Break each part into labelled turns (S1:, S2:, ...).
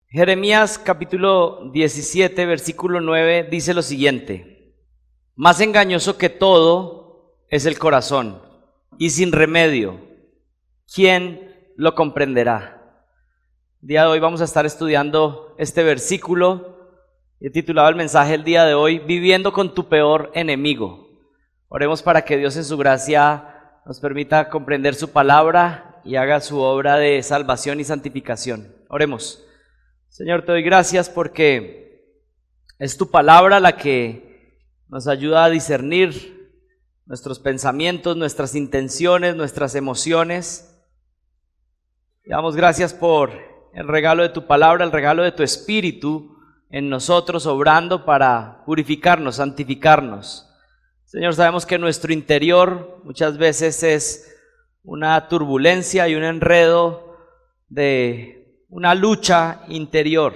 S1: Jeremías capítulo 17, versículo 9 dice lo siguiente: más engañoso que todo es el corazón, y sin remedio, ¿quién lo comprenderá? El día de hoy vamos a estar estudiando este versículo. He titulado el mensaje el día de hoy: viviendo con tu peor enemigo. Oremos para que Dios en su gracia nos permita comprender su palabra y haga su obra de salvación y santificación. Oremos. Señor, te doy gracias porque es tu palabra la que nos ayuda a discernir nuestros pensamientos, nuestras intenciones, nuestras emociones. Te damos gracias por el regalo de tu palabra, el regalo de tu Espíritu en nosotros, obrando para purificarnos, santificarnos. Señor, sabemos que nuestro interior muchas veces es una turbulencia y un enredo de una lucha interior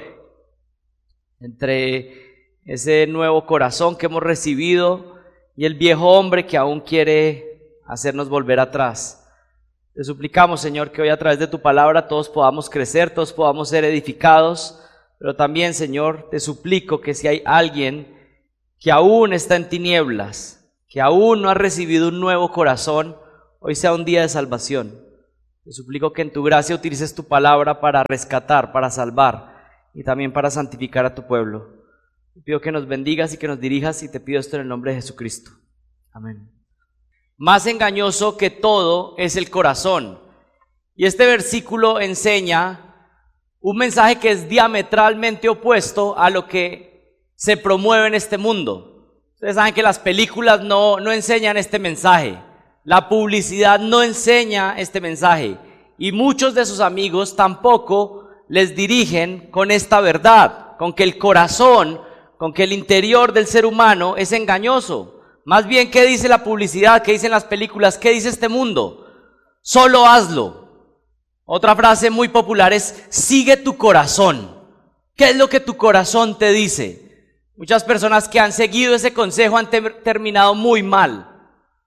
S1: entre ese nuevo corazón que hemos recibido y el viejo hombre que aún quiere hacernos volver atrás. Te suplicamos, Señor, que hoy a través de tu palabra todos podamos crecer, todos podamos ser edificados, pero también, Señor, te suplico que si hay alguien que aún está en tinieblas, que aún no ha recibido un nuevo corazón, hoy sea un día de salvación. Te suplico que en tu gracia utilices tu palabra para rescatar, para salvar y también para santificar a tu pueblo. Te pido que nos bendigas y que nos dirijas, y te pido esto en el nombre de Jesucristo. Amén. Más engañoso que todo es el corazón. Y este versículo enseña un mensaje que es diametralmente opuesto a lo que se promueve en este mundo. Ustedes saben que las películas no enseñan este mensaje. La publicidad no enseña este mensaje. Y muchos de sus amigos tampoco les dirigen con esta verdad, con que el corazón, con que el interior del ser humano es engañoso. Más bien, ¿qué dice la publicidad? ¿Qué dicen las películas? ¿Qué dice este mundo? Solo hazlo. Otra frase muy popular es: sigue tu corazón. ¿Qué es lo que tu corazón te dice? Muchas personas que han seguido ese consejo han terminado muy mal.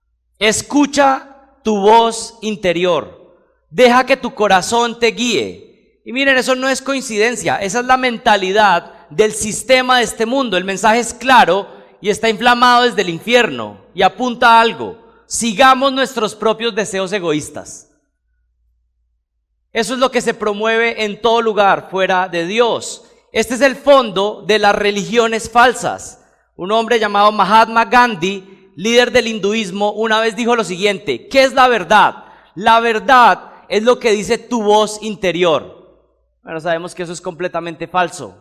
S1: Escucha tu voz interior. Deja que tu corazón te guíe. Y miren, eso no es coincidencia. Esa es la mentalidad del sistema de este mundo. El mensaje es claro y está inflamado desde el infierno y apunta a algo: sigamos nuestros propios deseos egoístas. Eso es lo que se promueve en todo lugar fuera de Dios. Este es el fondo de las religiones falsas. Un hombre llamado Mahatma Gandhi, líder del hinduismo, una vez dijo lo siguiente: ¿qué es la verdad? La verdad es lo que dice tu voz interior. Bueno, sabemos que eso es completamente falso.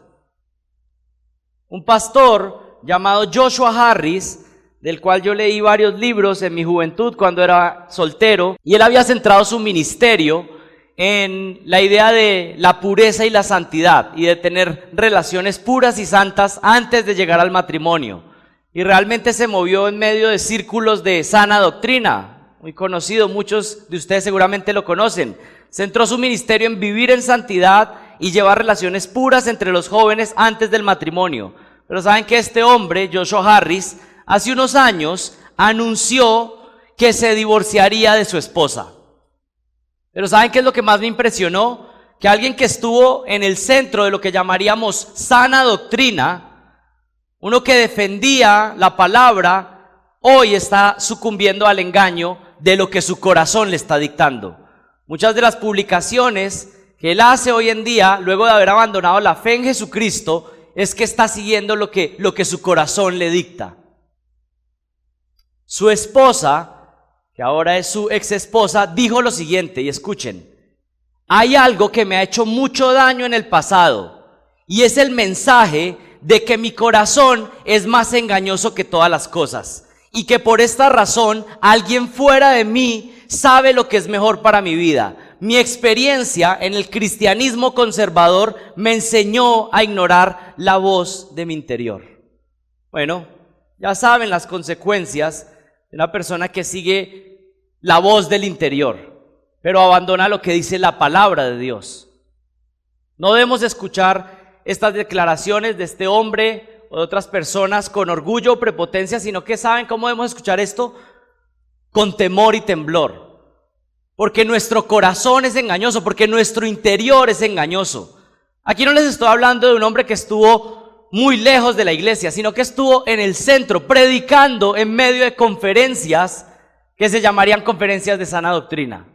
S1: Un pastor llamado Joshua Harris, del cual yo leí varios libros en mi juventud cuando era soltero, y él había centrado su ministerio en la idea de la pureza y la santidad, y de tener relaciones puras y santas antes de llegar al matrimonio. Y realmente se movió en medio de círculos de sana doctrina, muy conocido, muchos de ustedes seguramente lo conocen. Centró su ministerio en vivir en santidad y llevar relaciones puras entre los jóvenes antes del matrimonio. Pero saben que este hombre, Joshua Harris, hace unos años anunció que se divorciaría de su esposa. Pero ¿saben qué es lo que más me impresionó? Que alguien que estuvo en el centro de lo que llamaríamos sana doctrina, uno que defendía la palabra, hoy está sucumbiendo al engaño de lo que su corazón le está dictando. Muchas de las publicaciones que él hace hoy en día, luego de haber abandonado la fe en Jesucristo, es que está siguiendo lo que su corazón le dicta. Su esposa, que ahora es su ex esposa, dijo lo siguiente, y escuchen: hay algo que me ha hecho mucho daño en el pasado, y es el mensaje de que mi corazón es más engañoso que todas las cosas, y que por esta razón alguien fuera de mí sabe lo que es mejor para mi vida. Mi experiencia en el cristianismo conservador me enseñó a ignorar la voz de mi interior. Bueno, ya saben las consecuencias de una persona que sigue la voz del interior, pero abandona lo que dice la palabra de Dios. No debemos escuchar estas declaraciones de este hombre o de otras personas con orgullo o prepotencia, sino que ¿saben cómo debemos escuchar esto? Con temor y temblor. Porque nuestro corazón es engañoso, porque nuestro interior es engañoso. Aquí no les estoy hablando de un hombre que estuvo muy lejos de la iglesia, sino que estuvo en el centro, predicando en medio de conferencias que se llamarían conferencias de sana doctrina.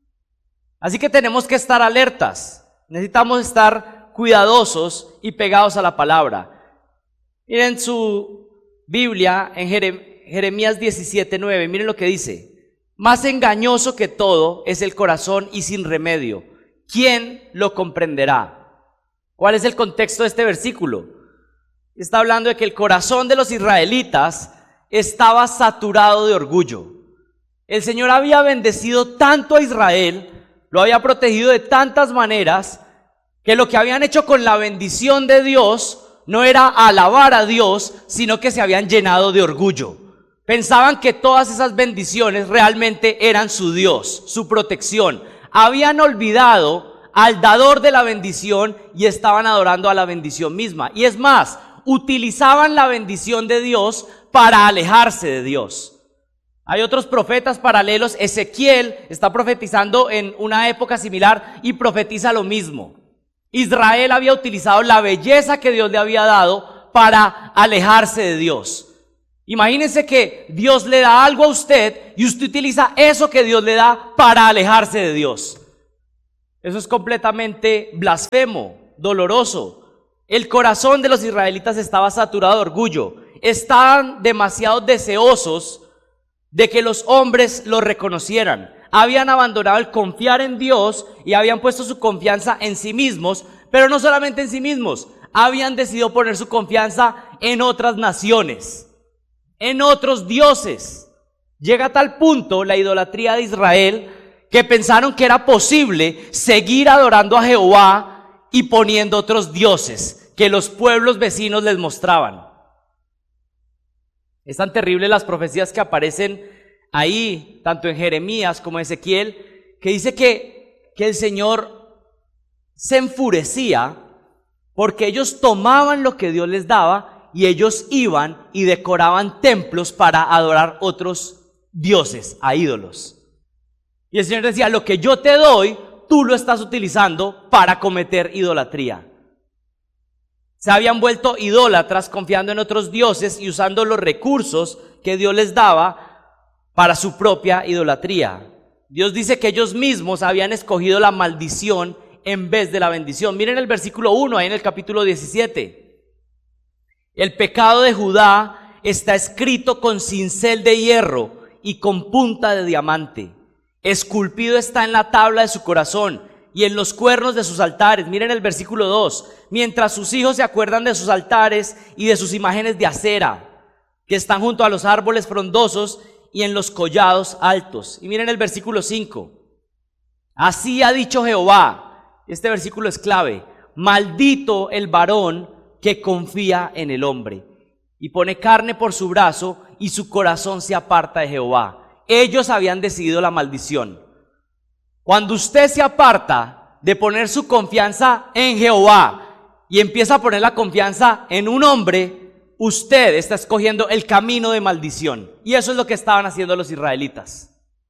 S1: Así que tenemos que estar alertas, necesitamos estar cuidadosos y pegados a la palabra. Miren su Biblia en Jeremías 17:9, miren lo que dice: más engañoso que todo es el corazón y sin remedio, ¿quién lo comprenderá? ¿Cuál es el contexto de este versículo? Está hablando de que el corazón de los israelitas estaba saturado de orgullo. El Señor había bendecido tanto a Israel, lo había protegido de tantas maneras, que lo que habían hecho con la bendición de Dios no era alabar a Dios, sino que se habían llenado de orgullo. Pensaban que todas esas bendiciones realmente eran su Dios, su protección. Habían olvidado al dador de la bendición y estaban adorando a la bendición misma. Y es más, utilizaban la bendición de Dios para alejarse de Dios. Hay otros profetas paralelos. Ezequiel está profetizando en una época similar y profetiza lo mismo. Israel había utilizado la belleza que Dios le había dado para alejarse de Dios. Imagínense que Dios le da algo a usted y usted utiliza eso que Dios le da para alejarse de Dios. Eso es completamente blasfemo, doloroso. El corazón de los israelitas estaba saturado de orgullo. Estaban demasiado deseosos de que los hombres los reconocieran. Habían abandonado el confiar en Dios y habían puesto su confianza en sí mismos, pero no solamente en sí mismos. Habían decidido poner su confianza en otras naciones, en otros dioses. Llega a tal punto la idolatría de Israel que pensaron que era posible seguir adorando a Jehová y poniendo otros dioses que los pueblos vecinos les mostraban. Es tan terrible las profecías que aparecen ahí, tanto en Jeremías como en Ezequiel, que dice que el Señor se enfurecía porque ellos tomaban lo que Dios les daba y ellos iban y decoraban templos para adorar otros dioses, a ídolos. Y el Señor decía: lo que yo te doy, tú lo estás utilizando para cometer idolatría. Se habían vuelto idólatras confiando en otros dioses y usando los recursos que Dios les daba para su propia idolatría. Dios dice que ellos mismos habían escogido la maldición en vez de la bendición. Miren el versículo 1 ahí en el capítulo 17. El pecado de Judá está escrito con cincel de hierro y con punta de diamante. Esculpido está en la tabla de su corazón y en los cuernos de sus altares. Miren el versículo 2. Mientras sus hijos se acuerdan de sus altares y de sus imágenes de acera, que están junto a los árboles frondosos y en los collados altos. Y miren el versículo 5. Así ha dicho Jehová. Este versículo es clave. Maldito el varón que confía en el hombre y pone carne por su brazo y su corazón se aparta de Jehová. Ellos habían decidido la maldición. Cuando usted se aparta de poner su confianza en Jehová y empieza a poner la confianza en un hombre, usted está escogiendo el camino de maldición. Y eso es lo que estaban haciendo los israelitas.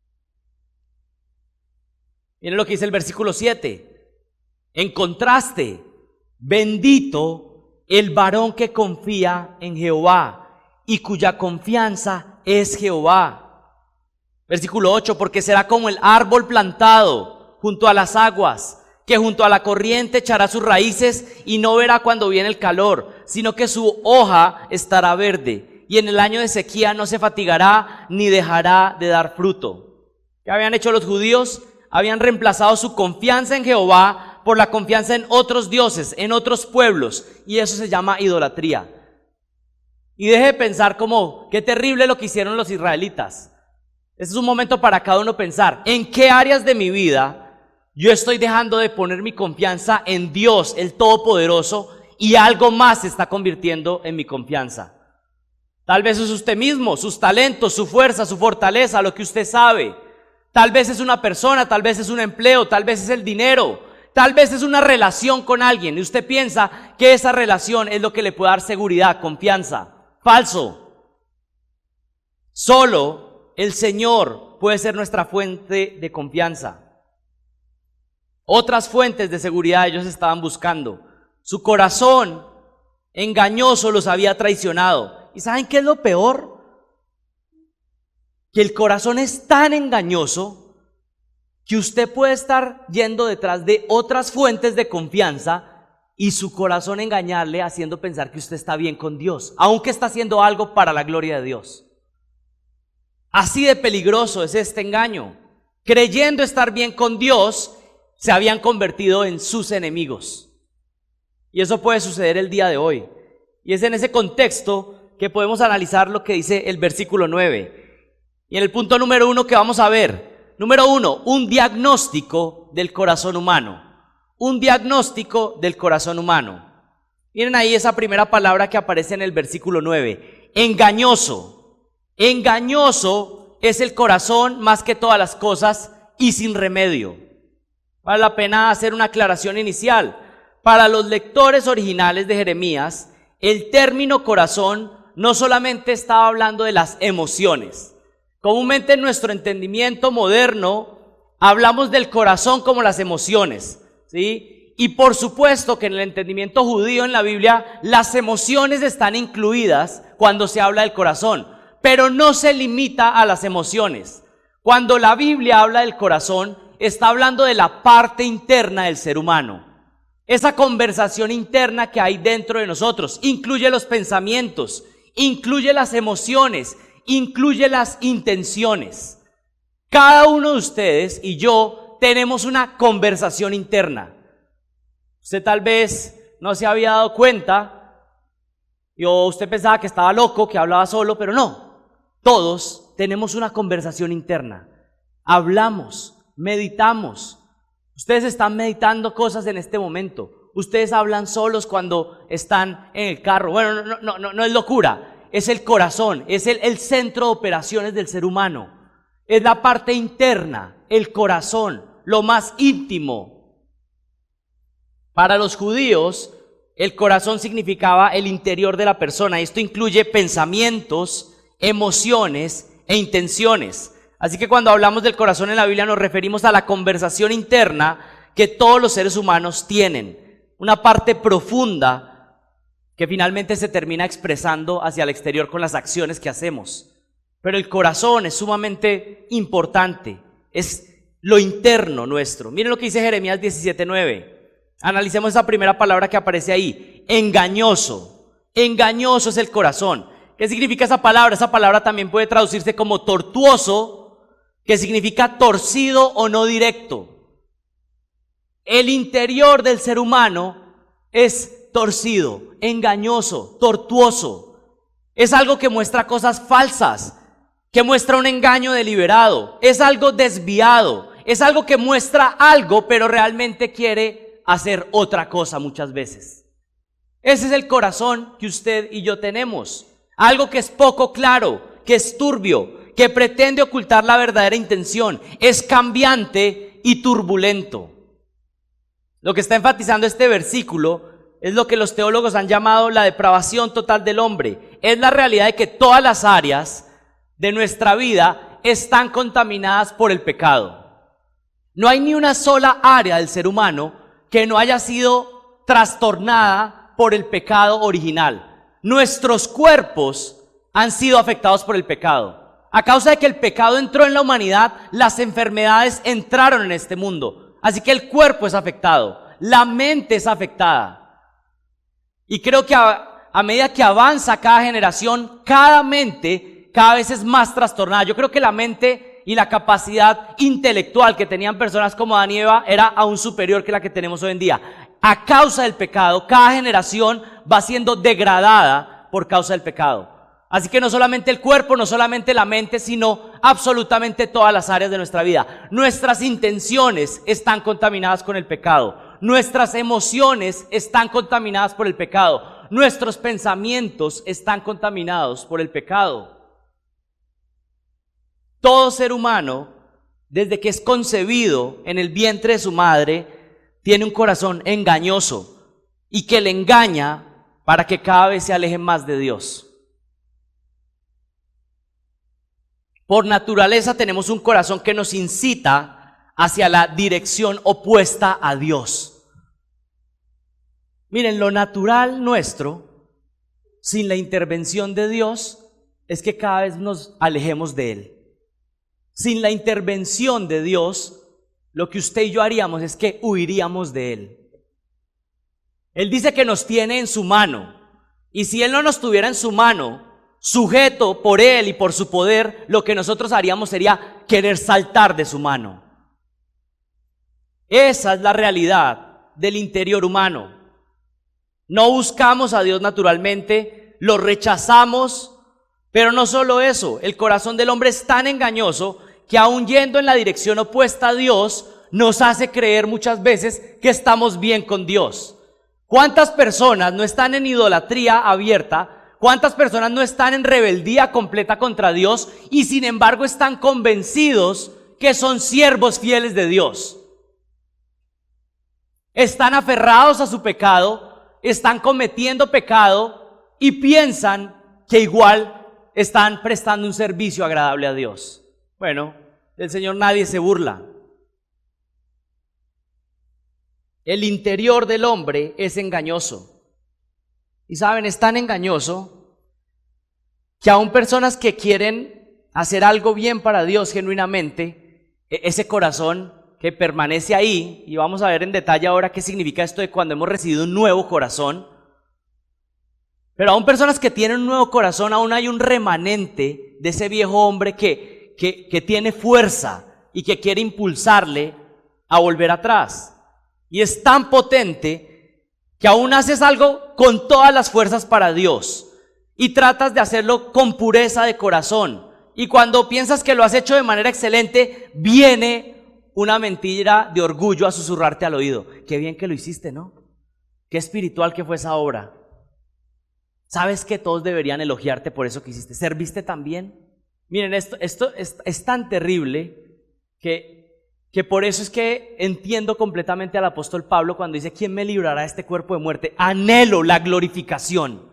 S1: Miren lo que dice el versículo 7. En contraste, bendito el varón que confía en Jehová y cuya confianza es Jehová. Versículo 8, porque será como el árbol plantado junto a las aguas, que junto a la corriente echará sus raíces y no verá cuando viene el calor, sino que su hoja estará verde, y en el año de sequía no se fatigará ni dejará de dar fruto. ¿Qué habían hecho los judíos? Habían reemplazado su confianza en Jehová por la confianza en otros dioses, en otros pueblos, y eso se llama idolatría. Y deje de pensar como, qué terrible lo que hicieron los israelitas. Este es un momento para cada uno pensar, ¿en qué áreas de mi vida yo estoy dejando de poner mi confianza en Dios, el Todopoderoso, y algo más se está convirtiendo en mi confianza? Tal vez es usted mismo, sus talentos, su fuerza, su fortaleza, lo que usted sabe. Tal vez es una persona, tal vez es un empleo, tal vez es el dinero, tal vez es una relación con alguien y usted piensa que esa relación es lo que le puede dar seguridad, confianza. Falso. Solo el Señor puede ser nuestra fuente de confianza. Otras fuentes de seguridad ellos estaban buscando. Su corazón engañoso los había traicionado. ¿Y saben qué es lo peor? Que el corazón es tan engañoso que usted puede estar yendo detrás de otras fuentes de confianza y su corazón engañarle, haciendo pensar que usted está bien con Dios, aunque está haciendo algo para la gloria de Dios. Así de peligroso es este engaño. Creyendo estar bien con Dios, se habían convertido en sus enemigos. Y eso puede suceder el día de hoy. Y es en ese contexto que podemos analizar lo que dice el versículo 9. Y en el punto número 1 que vamos a ver. Número 1, un diagnóstico del corazón humano. Un diagnóstico del corazón humano. Miren ahí esa primera palabra que aparece en el versículo 9. Engañoso. Engañoso es el corazón más que todas las cosas y sin remedio. Vale la pena hacer una aclaración inicial. Para los lectores originales de Jeremías, el término corazón no solamente estaba hablando de las emociones. Comúnmente en nuestro entendimiento moderno hablamos del corazón como las emociones, ¿sí? Y por supuesto que en el entendimiento judío en la Biblia las emociones están incluidas cuando se habla del corazón, pero no se limita a las emociones. Cuando la Biblia habla del corazón, está hablando de la parte interna del ser humano. Esa conversación interna que hay dentro de nosotros incluye los pensamientos, incluye las emociones, incluye las intenciones. Cada uno de ustedes y yo tenemos una conversación interna. Usted tal vez no se había dado cuenta, o usted pensaba que estaba loco, que hablaba solo, pero no. Todos tenemos una conversación interna. Hablamos, meditamos. Ustedes están meditando cosas en este momento. Ustedes hablan solos cuando están en el carro. Bueno, no es locura. Es el corazón, es el centro de operaciones del ser humano. Es la parte interna, el corazón, lo más íntimo. Para los judíos, el corazón significaba el interior de la persona. Esto incluye pensamientos, emociones e intenciones. Así que cuando hablamos del corazón en la Biblia nos referimos a la conversación interna que todos los seres humanos tienen. Una parte profunda que finalmente se termina expresando hacia el exterior con las acciones que hacemos. Pero el corazón es sumamente importante, es lo interno nuestro. Miren lo que dice Jeremías 17:9. Analicemos esa primera palabra que aparece ahí, engañoso. Engañoso es el corazón. ¿Qué significa esa palabra? Esa palabra también puede traducirse como tortuoso, que significa torcido o no directo. El interior del ser humano es torcido, engañoso, tortuoso. Es algo que muestra cosas falsas, que muestra un engaño deliberado, es algo desviado, es algo que muestra algo, pero realmente quiere hacer otra cosa muchas veces. Ese es el corazón que usted y yo tenemos. Algo que es poco claro, que es turbio, que pretende ocultar la verdadera intención, es cambiante y turbulento. Lo que está enfatizando este versículo es lo que los teólogos han llamado la depravación total del hombre. Es la realidad de que todas las áreas de nuestra vida están contaminadas por el pecado. No hay ni una sola área del ser humano que no haya sido trastornada por el pecado original. Nuestros cuerpos han sido afectados por el pecado. A causa de que el pecado entró en la humanidad, las enfermedades entraron en este mundo. Así que el cuerpo es afectado, la mente es afectada. Y creo que a medida que avanza cada generación, cada mente cada vez es más trastornada. Yo creo que la mente y la capacidad intelectual que tenían personas como Adán y Eva era aún superior que la que tenemos hoy en día. A causa del pecado, cada generación va siendo degradada por causa del pecado. Así que no solamente el cuerpo, no solamente la mente, sino absolutamente todas las áreas de nuestra vida. Nuestras intenciones están contaminadas con el pecado. Nuestras emociones están contaminadas por el pecado. Nuestros pensamientos están contaminados por el pecado. Todo ser humano, desde que es concebido en el vientre de su madre, tiene un corazón engañoso y que le engaña para que cada vez se aleje más de Dios. Por naturaleza tenemos un corazón que nos incita hacia la dirección opuesta a Dios. Miren, lo natural nuestro, sin la intervención de Dios, es que cada vez nos alejemos de Él. Sin la intervención de Dios, lo que usted y yo haríamos es que huiríamos de Él. Él dice que nos tiene en su mano, y si Él no nos tuviera en su mano, sujeto por Él y por su poder, lo que nosotros haríamos sería querer saltar de su mano. Esa es la realidad del interior humano. No buscamos a Dios naturalmente, lo rechazamos, pero no solo eso, el corazón del hombre es tan engañoso que aún yendo en la dirección opuesta a Dios, nos hace creer muchas veces que estamos bien con Dios. ¿Cuántas personas no están en idolatría abierta? ¿Cuántas personas no están en rebeldía completa contra Dios y sin embargo están convencidos que son siervos fieles de Dios? Están aferrados a su pecado, están cometiendo pecado y piensan que igual están prestando un servicio agradable a Dios. Bueno, del Señor nadie se burla. El interior del hombre es engañoso. Y saben, es tan engañoso que aún personas que quieren hacer algo bien para Dios genuinamente, ese corazón que permanece ahí, y vamos a ver en detalle ahora qué significa esto de cuando hemos recibido un nuevo corazón, pero aún personas que tienen un nuevo corazón, aún hay un remanente de ese viejo hombre que tiene fuerza y que quiere impulsarle a volver atrás. Y es tan potente que aún haces algo con todas las fuerzas para Dios y tratas de hacerlo con pureza de corazón. Y cuando piensas que lo has hecho de manera excelente, viene una mentira de orgullo a susurrarte al oído. Qué bien que lo hiciste, ¿no? Qué espiritual que fue esa obra. ¿Sabes que todos deberían elogiarte por eso que hiciste? ¿Serviste tan bien? Miren, esto es tan terrible que por eso es que entiendo completamente al apóstol Pablo cuando dice: ¿quién me librará de este cuerpo de muerte? Anhelo la glorificación.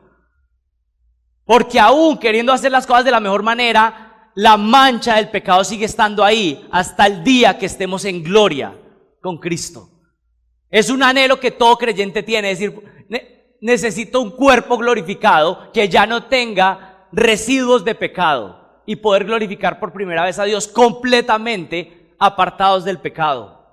S1: Porque aún queriendo hacer las cosas de la mejor manera, la mancha del pecado sigue estando ahí hasta el día que estemos en gloria con Cristo. Es un anhelo que todo creyente tiene, es decir, necesito un cuerpo glorificado que ya no tenga residuos de pecado y poder glorificar por primera vez a Dios completamente apartados del pecado.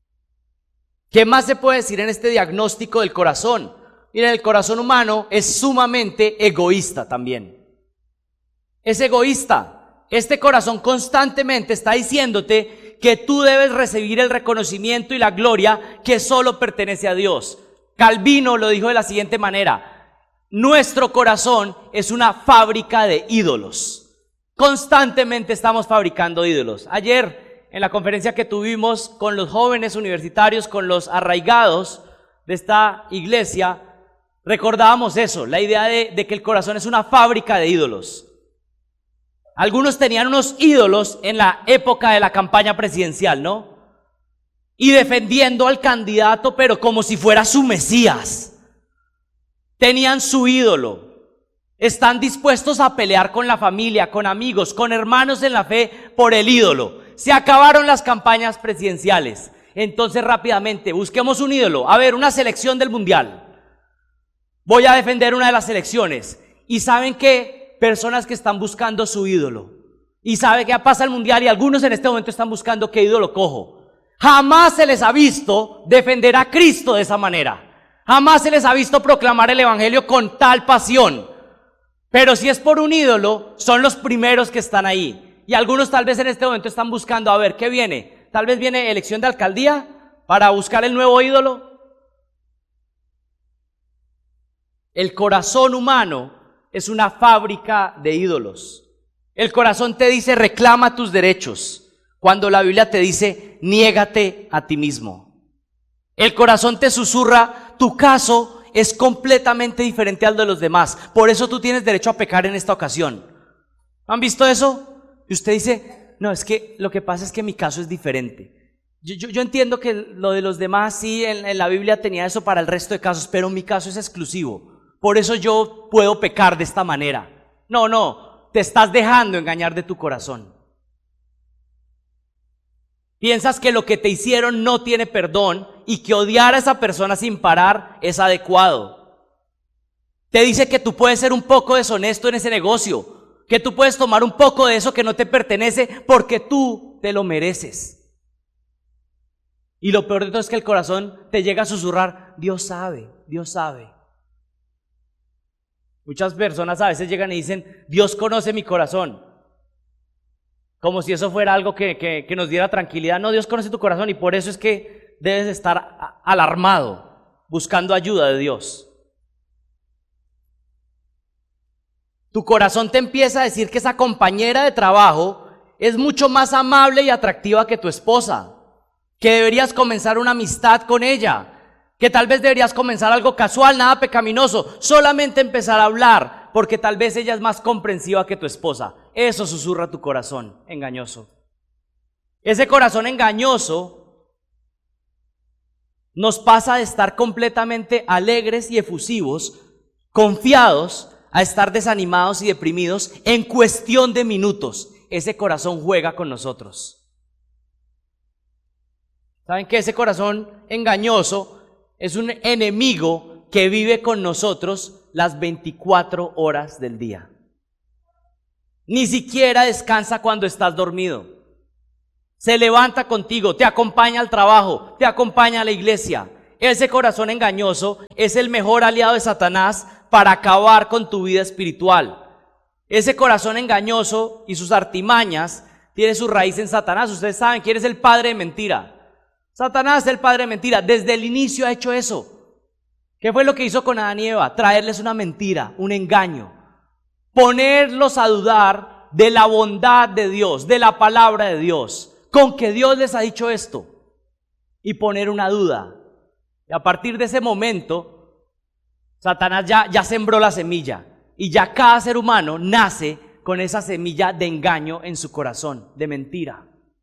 S1: ¿Qué más se puede decir en este diagnóstico del corazón? Miren, el corazón humano es sumamente egoísta también. Es egoísta. Este corazón constantemente está diciéndote que tú debes recibir el reconocimiento y la gloria que solo pertenece a Dios. Calvino lo dijo de la siguiente manera: nuestro corazón es una fábrica de ídolos. Constantemente estamos fabricando ídolos. Ayer, en la conferencia que tuvimos con los jóvenes universitarios, con los arraigados de esta iglesia, recordábamos eso, la idea de que el corazón es una fábrica de ídolos. Algunos tenían unos ídolos en la época de la campaña presidencial, ¿no? Y defendiendo al candidato, pero como si fuera su Mesías. Tenían su ídolo. Están dispuestos a pelear con la familia, con amigos, con hermanos en la fe por el ídolo. Se acabaron las campañas presidenciales. Entonces rápidamente busquemos un ídolo. A ver, una selección del mundial. Voy a defender una de las selecciones. ¿Y saben qué? Personas que están buscando su ídolo. Y sabe que pasa el mundial y algunos en este momento están buscando qué ídolo cojo. Jamás se les ha visto defender a Cristo de esa manera. Jamás se les ha visto proclamar el evangelio con tal pasión. Pero si es por un ídolo, son los primeros que están ahí. Y algunos tal vez en este momento están buscando, a ver, ¿qué viene? Tal vez viene elección de alcaldía para buscar el nuevo ídolo. El corazón humano es una fábrica de ídolos. El corazón te dice: reclama tus derechos, cuando la Biblia te dice: niégate a ti mismo. El corazón te susurra: tu caso es completamente diferente al de los demás, por eso tú tienes derecho a pecar en esta ocasión. ¿Han visto eso? Y usted dice: no, es que lo que pasa es que mi caso es diferente. Yo entiendo que lo de los demás sí, en la Biblia tenía eso para el resto de casos, pero mi caso es exclusivo. Por eso yo puedo pecar de esta manera. No, te estás dejando engañar de tu corazón. Piensas que lo que te hicieron no tiene perdón y que odiar a esa persona sin parar es adecuado. Te dice que tú puedes ser un poco deshonesto en ese negocio, que tú puedes tomar un poco de eso que no te pertenece porque tú te lo mereces. Y lo peor de todo es que el corazón te llega a susurrar, Dios sabe, Dios sabe. Muchas personas a veces llegan y dicen, Dios conoce mi corazón. Como si eso fuera algo que nos diera tranquilidad. No, Dios conoce tu corazón y por eso es que debes estar alarmado, buscando ayuda de Dios. Tu corazón te empieza a decir que esa compañera de trabajo es mucho más amable y atractiva que tu esposa, que deberías comenzar una amistad con ella, que tal vez deberías comenzar algo casual, nada pecaminoso, solamente empezar a hablar, porque tal vez ella es más comprensiva que tu esposa. Eso susurra tu corazón engañoso. Ese corazón engañoso nos pasa de estar completamente alegres y efusivos, confiados, a estar desanimados y deprimidos en cuestión de minutos. Ese corazón juega con nosotros. ¿Saben qué? Ese corazón engañoso es un enemigo que vive con nosotros las 24 horas del día. Ni siquiera descansa cuando estás dormido. Se levanta contigo, te acompaña al trabajo, te acompaña a la iglesia. Ese corazón engañoso es el mejor aliado de Satanás para acabar con tu vida espiritual. Ese corazón engañoso y sus artimañas tiene su raíz en Satanás. Ustedes saben quién es el padre de mentira. Satanás es el padre de mentira. Desde el inicio ha hecho eso. ¿Qué fue lo que hizo con Adán y Eva? Traerles una mentira, un engaño. Ponerlos a dudar de la bondad de Dios, de la palabra de Dios. Con que Dios les ha dicho esto. Y poner una duda. Y a partir de ese momento, Satanás ya sembró la semilla. Y ya cada ser humano nace con esa semilla de engaño en su corazón, de mentira.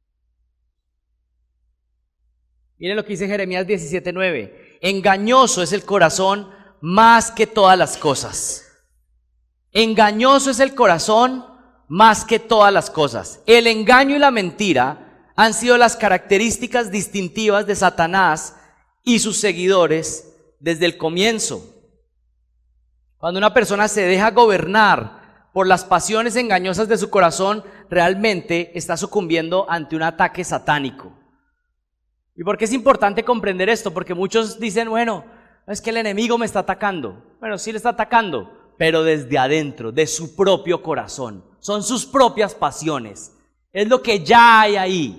S1: Miren lo que dice Jeremías 17:9. Engañoso es el corazón más que todas las cosas. Engañoso es el corazón más que todas las cosas. El engaño y la mentira han sido las características distintivas de Satanás y sus seguidores desde el comienzo. Cuando una persona se deja gobernar por las pasiones engañosas de su corazón, realmente está sucumbiendo ante un ataque satánico. ¿Y por qué es importante comprender esto? Porque muchos dicen, bueno, es que el enemigo me está atacando. Bueno, sí le está atacando, pero desde adentro, de su propio corazón. Son sus propias pasiones. Es lo que ya hay ahí.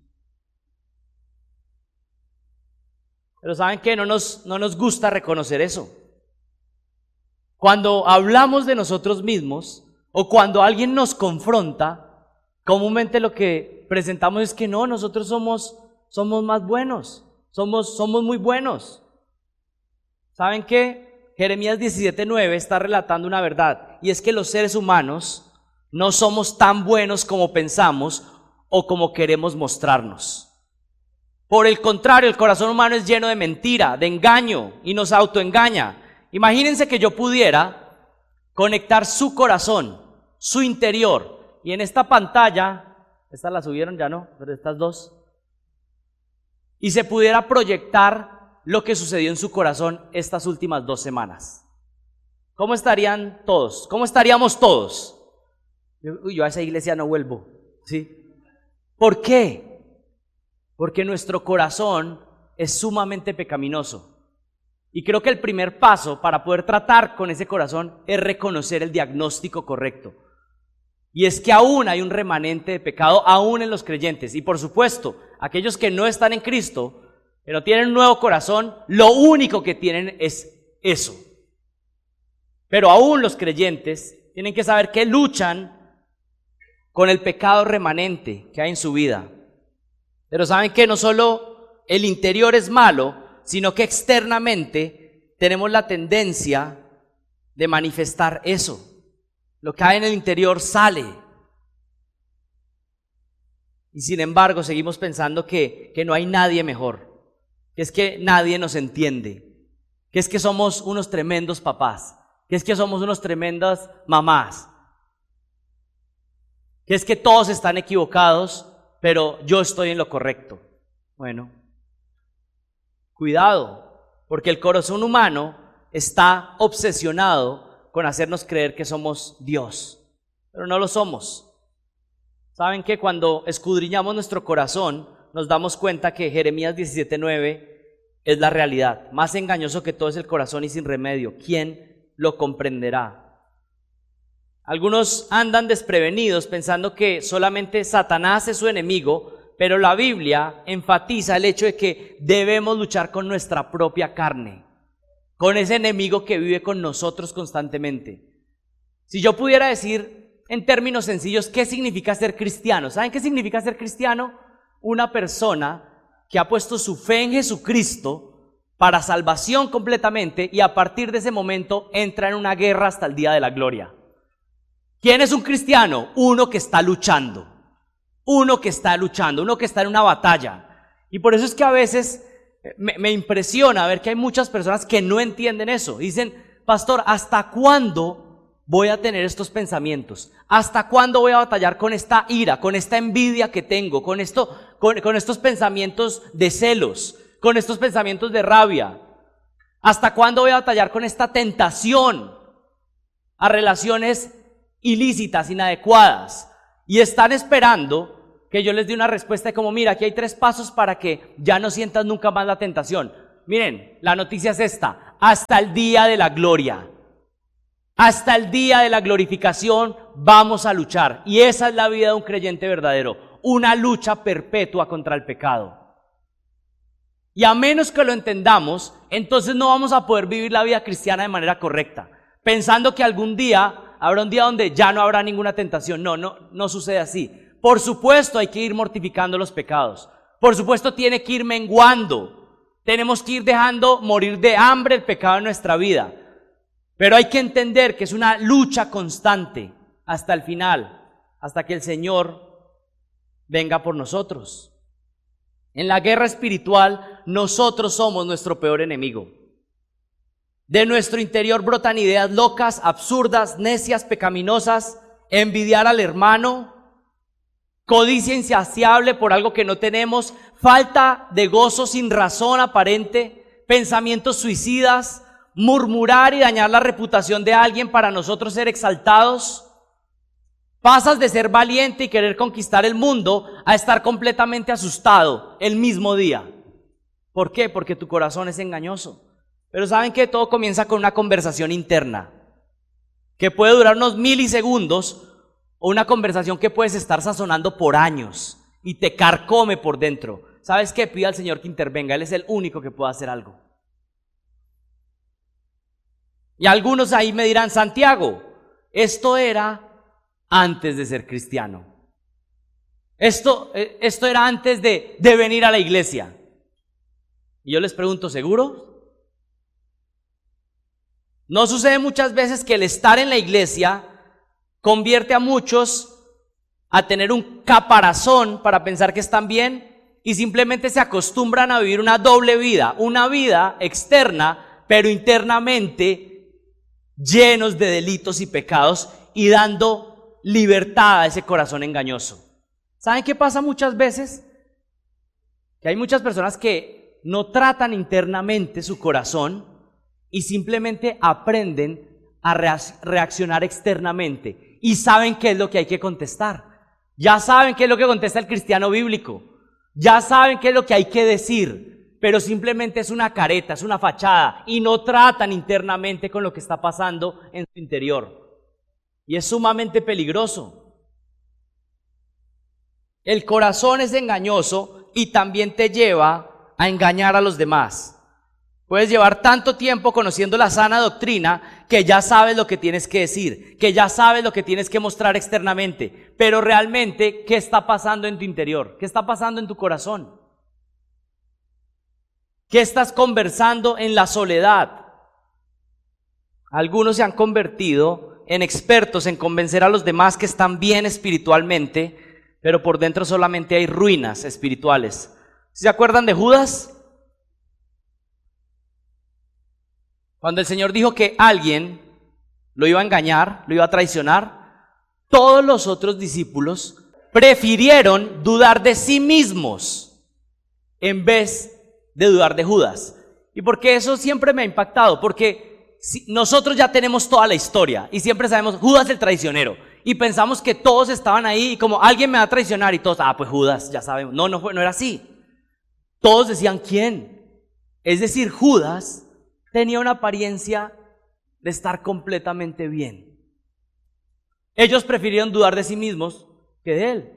S1: Pero ¿saben qué? No nos gusta reconocer eso. Cuando hablamos de nosotros mismos o cuando alguien nos confronta, comúnmente lo que presentamos es que no, nosotros somos más buenos, somos muy buenos. ¿Saben qué? Jeremías 17:9 está relatando una verdad, y es que los seres humanos no somos tan buenos como pensamos o como queremos mostrarnos. Por el contrario, el corazón humano es lleno de mentira, de engaño, y nos autoengaña. Imagínense que yo pudiera conectar su corazón, su interior, y en esta pantalla, estas la subieron ya no, pero estas dos, y se pudiera proyectar lo que sucedió en su corazón estas últimas 2 semanas. ¿Cómo estarían todos? ¿Cómo estaríamos todos? Yo a esa iglesia no vuelvo, ¿sí? ¿Por qué? Porque nuestro corazón es sumamente pecaminoso. Y creo que el primer paso para poder tratar con ese corazón es reconocer el diagnóstico correcto. Y es que aún hay un remanente de pecado, aún en los creyentes. Y por supuesto, aquellos que no están en Cristo, que no tienen un nuevo corazón, lo único que tienen es eso. Pero aún los creyentes tienen que saber que luchan con el pecado remanente que hay en su vida. Pero saben que no solo el interior es malo, sino que externamente tenemos la tendencia de manifestar eso. Lo que hay en el interior sale. Y sin embargo seguimos pensando que no hay nadie mejor, que es que nadie nos entiende, que es que somos unos tremendos papás, que es que somos unos tremendas mamás, que es que todos están equivocados pero yo estoy en lo correcto. Bueno, cuidado, porque el corazón humano está obsesionado con hacernos creer que somos Dios, pero no lo somos. ¿Saben que cuando escudriñamos nuestro corazón nos damos cuenta que Jeremías 17:9 es la realidad? Más engañoso que todo es el corazón y sin remedio. ¿Quién lo comprenderá? Algunos andan desprevenidos pensando que solamente Satanás es su enemigo, pero la Biblia enfatiza el hecho de que debemos luchar con nuestra propia carne, con ese enemigo que vive con nosotros constantemente. Si yo pudiera decir en términos sencillos qué significa ser cristiano, ¿saben qué significa ser cristiano? Una persona que ha puesto su fe en Jesucristo para salvación completamente y a partir de ese momento entra en una guerra hasta el día de la gloria. ¿Quién es un cristiano? Uno que está luchando, uno que está en una batalla. Y por eso es que a veces me impresiona ver que hay muchas personas que no entienden eso. Dicen, pastor, ¿hasta cuándo voy a tener estos pensamientos? ¿Hasta cuándo voy a batallar con esta ira, con esta envidia que tengo, con estos pensamientos de celos, con estos pensamientos de rabia? ¿Hasta cuándo voy a batallar con esta tentación a relaciones ilícitas, inadecuadas? Y están esperando que yo les dé una respuesta como, mira, aquí hay 3 pasos para que ya no sientas nunca más la tentación. Miren, la noticia es esta: hasta el día de la gloria, hasta el día de la glorificación vamos a luchar. Y esa es la vida de un creyente verdadero, una lucha perpetua contra el pecado. Y a menos que lo entendamos, entonces no vamos a poder vivir la vida cristiana de manera correcta, pensando que algún día habrá un día donde ya no habrá ninguna tentación. No sucede así. Por supuesto hay que ir mortificando los pecados. Por supuesto tiene que ir menguando. Tenemos que ir dejando morir de hambre el pecado en nuestra vida. Pero hay que entender que es una lucha constante hasta el final, hasta que el Señor venga por nosotros. En la guerra espiritual, nosotros somos nuestro peor enemigo. De nuestro interior brotan ideas locas, absurdas, necias, pecaminosas, envidiar al hermano, codicia insaciable por algo que no tenemos, falta de gozo sin razón aparente, pensamientos suicidas, murmurar y dañar la reputación de alguien para nosotros ser exaltados. Pasas de ser valiente y querer conquistar el mundo a estar completamente asustado el mismo día. ¿Por qué? Porque tu corazón es engañoso. Pero saben que todo comienza con una conversación interna, que puede durar unos milisegundos, o una conversación que puedes estar sazonando por años y te carcome por dentro. ¿Sabes qué? Pide al Señor que intervenga, Él es el único que puede hacer algo. Y algunos ahí me dirán, Santiago, esto era antes de ser cristiano. Esto era antes de venir a la iglesia. Y yo les pregunto, ¿seguro? ¿No sucede muchas veces que el estar en la iglesia convierte a muchos a tener un caparazón para pensar que están bien y simplemente se acostumbran a vivir una doble vida, una vida externa, pero internamente llenos de delitos y pecados y dando libertad a ese corazón engañoso? ¿Saben qué pasa muchas veces? Que hay muchas personas que no tratan internamente su corazón y simplemente aprenden a reaccionar externamente y saben qué es lo que hay que contestar. Ya saben qué es lo que contesta el cristiano bíblico. Ya saben qué es lo que hay que decir, pero simplemente es una careta, es una fachada y no tratan internamente con lo que está pasando en su interior. Y es sumamente peligroso. El corazón es engañoso y también te lleva a engañar a los demás. Puedes llevar tanto tiempo conociendo la sana doctrina que ya sabes lo que tienes que decir, que ya sabes lo que tienes que mostrar externamente, pero realmente, ¿qué está pasando en tu interior? ¿Qué está pasando en tu corazón? ¿Qué estás conversando en la soledad? Algunos se han convertido en expertos en convencer a los demás que están bien espiritualmente, pero por dentro solamente hay ruinas espirituales. ¿Se acuerdan de Judas? Cuando el Señor dijo que alguien lo iba a engañar, lo iba a traicionar, todos los otros discípulos prefirieron dudar de sí mismos en vez de dudar de Judas. ¿Y por qué eso siempre me ha impactado? Porque nosotros ya tenemos toda la historia y siempre sabemos Judas el traicionero y pensamos que todos estaban ahí y como alguien me va a traicionar y todos, pues Judas, ya sabemos. No era así. Todos decían ¿quién? Es decir, Judas tenía una apariencia de estar completamente bien. Ellos prefirieron dudar de sí mismos que de él.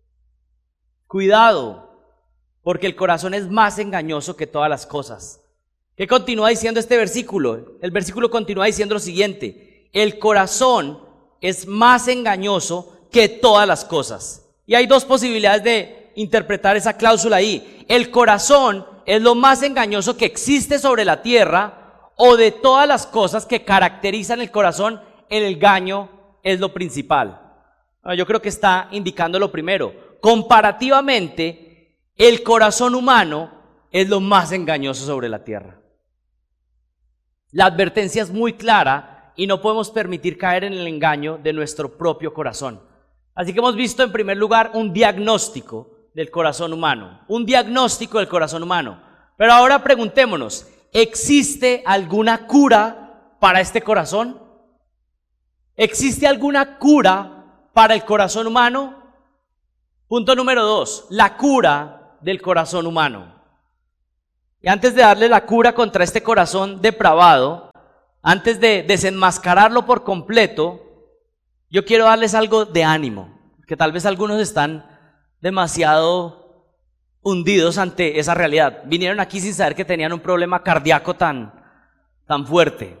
S1: Cuidado, porque el corazón es más engañoso que todas las cosas. ¿Qué continúa diciendo este versículo? El versículo continúa diciendo lo siguiente: el corazón es más engañoso que todas las cosas. Y hay dos posibilidades de interpretar esa cláusula ahí. El corazón es lo más engañoso que existe sobre la tierra, o de todas las cosas que caracterizan el corazón, el engaño es lo principal. Yo creo que está indicando lo primero. Comparativamente, el corazón humano es lo más engañoso sobre la tierra. La advertencia es muy clara y no podemos permitir caer en el engaño de nuestro propio corazón. Así que hemos visto en primer lugar un diagnóstico del corazón humano. Un diagnóstico del corazón humano. Pero ahora preguntémonos, ¿existe alguna cura para este corazón? ¿Existe alguna cura para el corazón humano? Punto número 2, la cura del corazón humano. Y antes de darle la cura contra este corazón depravado, antes de desenmascararlo por completo, yo quiero darles algo de ánimo, que tal vez algunos están demasiado hundidos ante esa realidad. Vinieron aquí sin saber que tenían un problema cardíaco tan fuerte.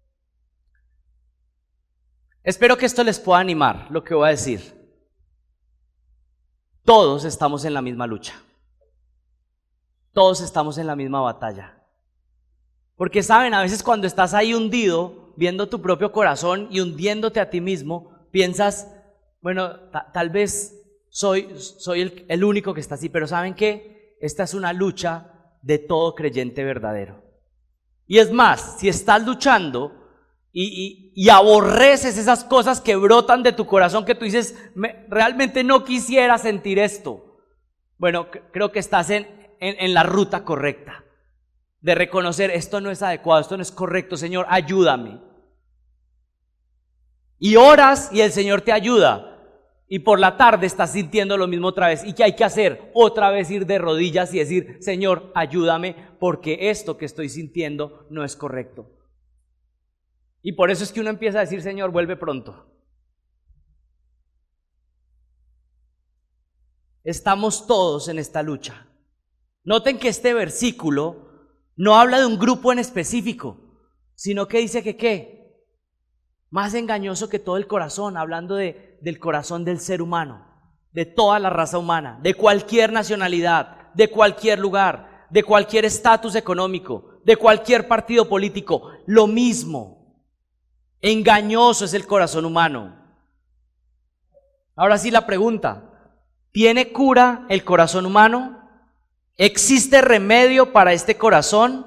S1: Espero que esto les pueda animar, lo que voy a decir. Todos estamos en la misma lucha. Todos estamos en la misma batalla. Porque saben, a veces cuando estás ahí hundido, viendo tu propio corazón y hundiéndote a ti mismo, piensas, bueno, tal vez soy el único que está así, pero ¿saben qué? Esta es una lucha de todo creyente verdadero. Y es más, si estás luchando y aborreces esas cosas que brotan de tu corazón, que tú dices, realmente no quisiera sentir esto. Bueno, creo que estás en la ruta correcta, de reconocer esto no es adecuado, esto no es correcto, Señor, ayúdame. Y oras y el Señor te ayuda. Y por la tarde estás sintiendo lo mismo otra vez. ¿Y qué hay que hacer? Otra vez ir de rodillas y decir, Señor, ayúdame, porque esto que estoy sintiendo no es correcto. Y por eso es que uno empieza a decir, Señor, vuelve pronto. Estamos todos en esta lucha. Noten que este versículo no habla de un grupo en específico, sino que dice que ¿qué? Más engañoso que todo el corazón, hablando del corazón del ser humano, de toda la raza humana, de cualquier nacionalidad, de cualquier lugar, de cualquier estatus económico, de cualquier partido político, lo mismo. Engañoso es el corazón humano. Ahora sí la pregunta, ¿tiene cura el corazón humano? ¿Existe remedio para este corazón?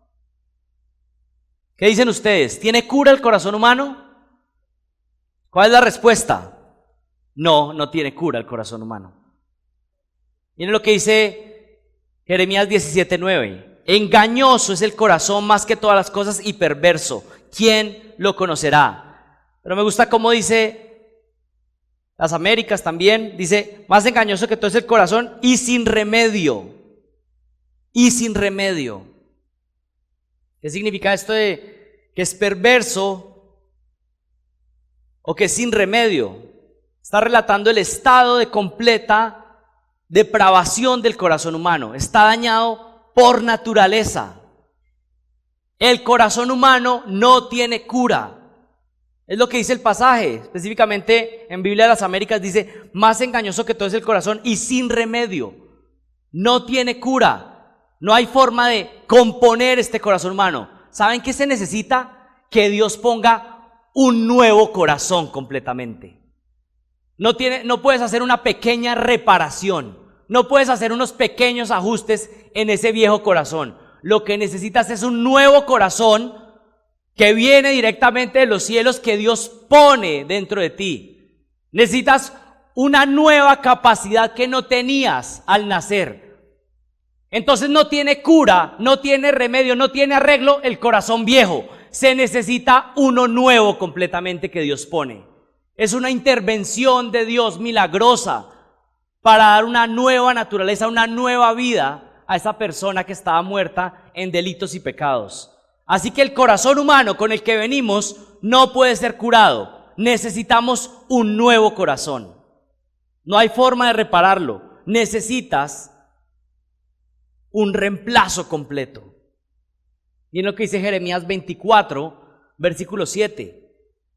S1: ¿Qué dicen ustedes? ¿Tiene cura el corazón humano? ¿Cuál es la respuesta? No, no tiene cura el corazón humano. Miren lo que dice Jeremías 17:9. Engañoso es el corazón más que todas las cosas y perverso. ¿Quién lo conocerá? Pero me gusta cómo dice las Américas también. Dice, más engañoso que todo es el corazón y sin remedio. Y sin remedio. ¿Qué significa esto de que es perverso o que es sin remedio? Está relatando el estado de completa depravación del corazón humano. Está dañado por naturaleza. El corazón humano no tiene cura. Es lo que dice el pasaje. Específicamente en Biblia de las Américas dice, más engañoso que todo es el corazón y sin remedio. No tiene cura. No hay forma de componer este corazón humano. ¿Saben qué se necesita? Que Dios ponga un nuevo corazón completamente. No puedes hacer una pequeña reparación. No puedes hacer unos pequeños ajustes en ese viejo corazón. Lo que necesitas es un nuevo corazón que viene directamente de los cielos, que Dios pone dentro de ti. Necesitas una nueva capacidad que no tenías al nacer. Entonces no tiene cura, no tiene remedio, no tiene arreglo el corazón viejo. Se necesita uno nuevo completamente que Dios pone. Es una intervención de Dios milagrosa para dar una nueva naturaleza, una nueva vida a esa persona que estaba muerta en delitos y pecados. Así que el corazón humano con el que venimos no puede ser curado. Necesitamos un nuevo corazón. No hay forma de repararlo. Necesitas un reemplazo completo. Miren lo que dice Jeremías 24, versículo 7.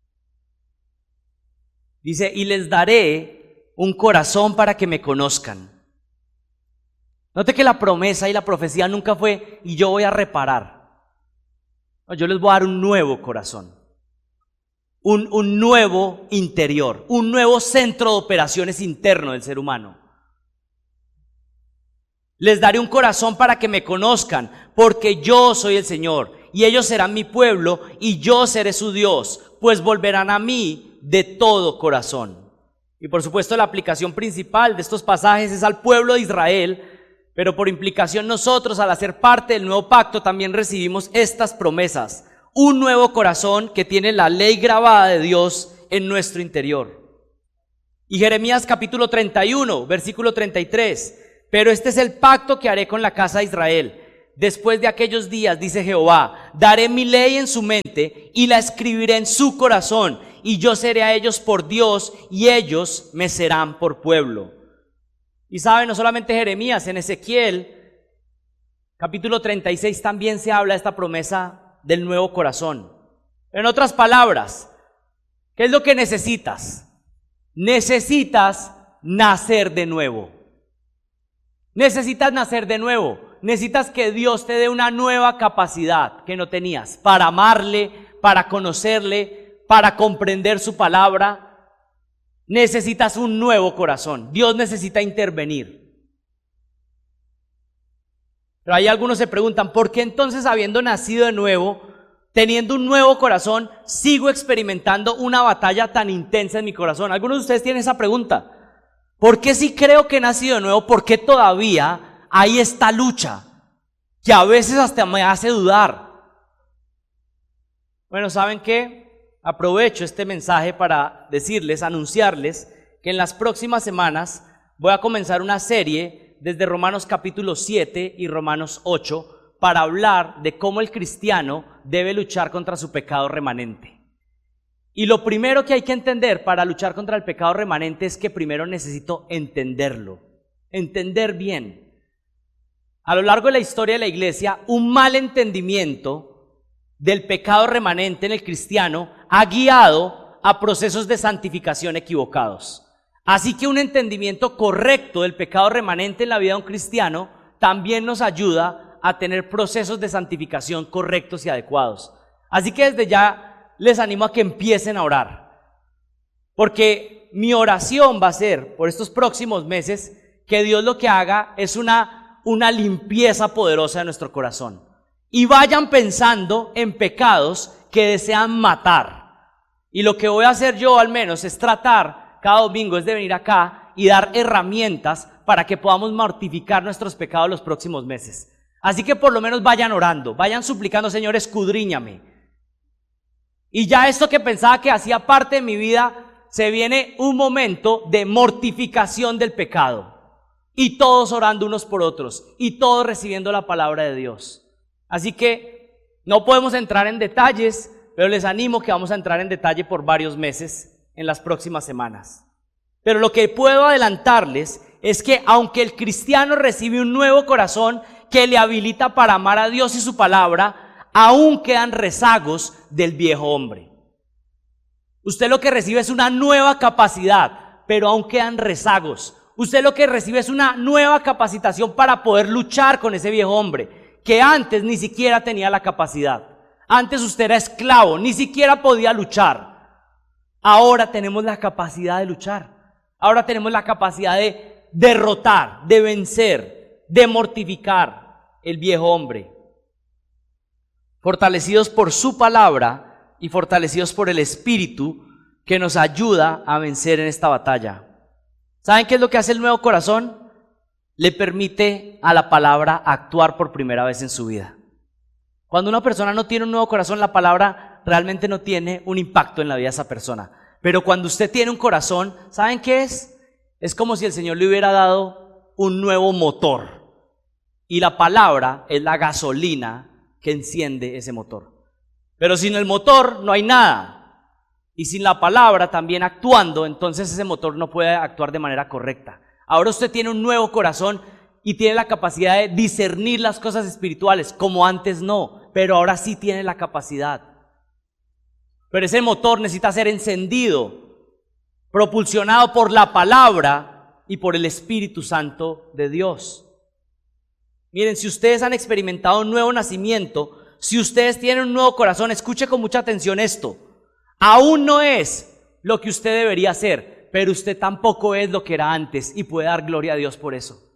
S1: Dice, y les daré un corazón para que me conozcan. Note que la promesa y la profecía nunca fue, y yo voy a reparar. No, yo les voy a dar un nuevo corazón. Un nuevo interior, un nuevo centro de operaciones interno del ser humano. Les daré un corazón para que me conozcan, porque yo soy el Señor, y ellos serán mi pueblo, y yo seré su Dios, pues volverán a mí de todo corazón. Y por supuesto la aplicación principal de estos pasajes es al pueblo de Israel, pero por implicación nosotros, al hacer parte del nuevo pacto, también recibimos estas promesas. Un nuevo corazón que tiene la ley grabada de Dios en nuestro interior. Y Jeremías capítulo 31, versículo 33. Pero este es el pacto que haré con la casa de Israel. Después de aquellos días, dice Jehová, daré mi ley en su mente y la escribiré en su corazón. Y yo seré a ellos por Dios y ellos me serán por pueblo. Y sabe, no solamente Jeremías, en Ezequiel capítulo 36 también se habla de esta promesa del nuevo corazón. En otras palabras, ¿qué es lo que necesitas? Necesitas nacer de nuevo. Necesitas nacer de nuevo. Necesitas que Dios te dé una nueva capacidad que no tenías para amarle, para conocerle, para comprender su palabra. Necesitas un nuevo corazón. Dios necesita intervenir. Pero ahí algunos se preguntan, ¿por qué entonces habiendo nacido de nuevo, teniendo un nuevo corazón, sigo experimentando una batalla tan intensa en mi corazón? Algunos de ustedes tienen esa pregunta. ¿Por qué si creo que he nacido de nuevo, por qué todavía hay esta lucha que a veces hasta me hace dudar? Bueno, ¿saben qué? Aprovecho este mensaje para decirles, anunciarles que en las próximas semanas voy a comenzar una serie desde Romanos capítulo 7 y Romanos 8 para hablar de cómo el cristiano debe luchar contra su pecado remanente. Y lo primero que hay que entender para luchar contra el pecado remanente es que primero necesito entenderlo, entender bien. A lo largo de la historia de la iglesia, un mal entendimiento del pecado remanente en el cristiano ha guiado a procesos de santificación equivocados. Así que un entendimiento correcto del pecado remanente en la vida de un cristiano también nos ayuda a tener procesos de santificación correctos y adecuados. Así que desde ya les animo a que empiecen a orar, porque mi oración va a ser por estos próximos meses que Dios lo que haga es una limpieza poderosa de nuestro corazón y vayan pensando en pecados que desean matar. Y lo que voy a hacer yo al menos es tratar cada domingo es de venir acá y dar herramientas para que podamos mortificar nuestros pecados los próximos meses. Así que por lo menos vayan orando, vayan suplicando, Señor, escudriñame. Y ya esto que pensaba que hacía parte de mi vida, se viene un momento de mortificación del pecado. Y todos orando unos por otros, y todos recibiendo la palabra de Dios. Así que no podemos entrar en detalles, pero les animo que vamos a entrar en detalle por varios meses en las próximas semanas. Pero lo que puedo adelantarles es que aunque el cristiano recibe un nuevo corazón que le habilita para amar a Dios y su palabra, aún quedan rezagos del viejo hombre. Usted lo que recibe es una nueva capacidad, pero aún quedan rezagos. Usted lo que recibe es una nueva capacitación para poder luchar con ese viejo hombre, que antes ni siquiera tenía la capacidad. Antes usted era esclavo, ni siquiera podía luchar. Ahora tenemos la capacidad de luchar. Ahora tenemos la capacidad de derrotar, de vencer, de mortificar el viejo hombre. Fortalecidos por su palabra y fortalecidos por el Espíritu que nos ayuda a vencer en esta batalla. ¿Saben qué es lo que hace el nuevo corazón? Le permite a la palabra actuar por primera vez en su vida. Cuando una persona no tiene un nuevo corazón, la palabra realmente no tiene un impacto en la vida de esa persona. Pero cuando usted tiene un corazón, ¿saben qué es? Es como si el Señor le hubiera dado un nuevo motor. Y la palabra es la gasolina que enciende ese motor. Pero sin el motor no hay nada. Y sin la palabra también actuando, entonces ese motor no puede actuar de manera correcta. Ahora usted tiene un nuevo corazón y tiene la capacidad de discernir las cosas espirituales, como antes no, pero ahora sí tiene la capacidad. Pero ese motor necesita ser encendido, propulsionado por la palabra y por el Espíritu Santo de Dios. Miren, si ustedes han experimentado un nuevo nacimiento, si ustedes tienen un nuevo corazón, escuche con mucha atención esto. Aún no es lo que usted debería ser, pero usted tampoco es lo que era antes y puede dar gloria a Dios por eso.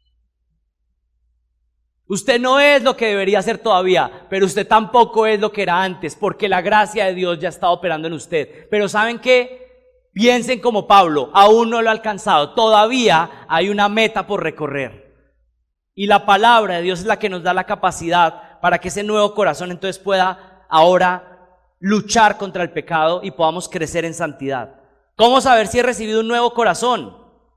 S1: Usted no es lo que debería ser todavía, pero usted tampoco es lo que era antes, porque la gracia de Dios ya está operando en usted. Pero ¿saben qué? Piensen como Pablo, aún no lo ha alcanzado, todavía hay una meta por recorrer. Y la palabra de Dios es la que nos da la capacidad para que ese nuevo corazón entonces pueda ahora luchar contra el pecado y podamos crecer en santidad. ¿Cómo saber si he recibido un nuevo corazón?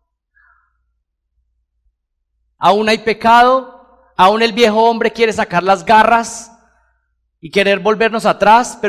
S1: Aún hay pecado, aún el viejo hombre quiere sacar las garras y querer volvernos atrás, pero